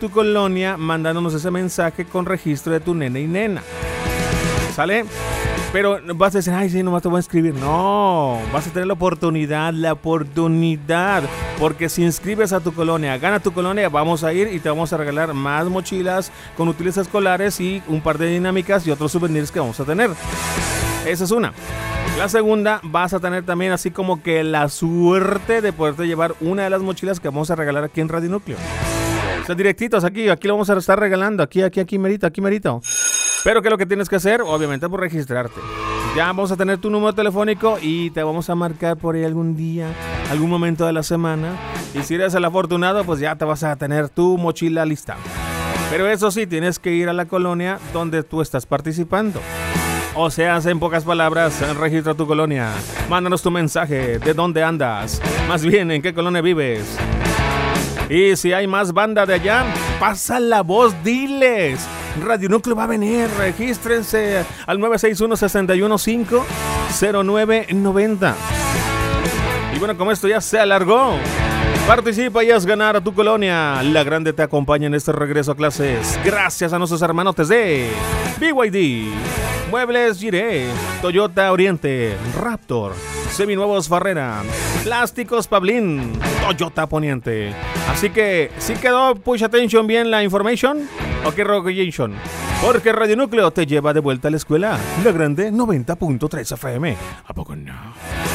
tu colonia mandándonos ese mensaje con registro de tu nene y nena. ¿Sale? Pero vas a decir, ay, sí, nomás te voy a escribir. No, vas a tener la oportunidad. Porque si inscribes a tu colonia, gana tu colonia, vamos a ir y te vamos a regalar más mochilas con útiles escolares y un par de dinámicas y otros souvenirs que vamos a tener. Esa es una. La segunda, vas a tener también así como que la suerte de poderte llevar una de las mochilas que vamos a regalar aquí en Radio Núcleo. O sea, directitos, aquí lo vamos a estar regalando, aquí merito. Pero que lo que tienes que hacer, obviamente, por registrarte. Ya vamos a tener tu número telefónico y te vamos a marcar por ahí algún día, algún momento de la semana. Y si eres el afortunado, pues ya te vas a tener tu mochila lista. Pero eso sí, tienes que ir a la colonia donde tú estás participando. O sea, en pocas palabras, registra tu colonia. Mándanos tu mensaje de dónde andas. Más bien, en qué colonia vives. Y si hay más banda de allá, pasa la voz, diles. Radio Núcleo va a venir, regístrense al 961-615-0990. Y bueno, como esto ya se alargó, participa y haz ganar a tu colonia. La Grande te acompaña en este regreso a clases. Gracias a nuestros hermanotes de BYD, Muebles Giré, Toyota Oriente, Raptor, Seminuevos Farrera, Plásticos Pablín, Toyota Poniente. Así que, ¿sí quedó push attention bien la information? ¿O qué recognition? Porque Radio Núcleo te lleva de vuelta a la escuela. La Grande 90.3 FM. ¿A poco no?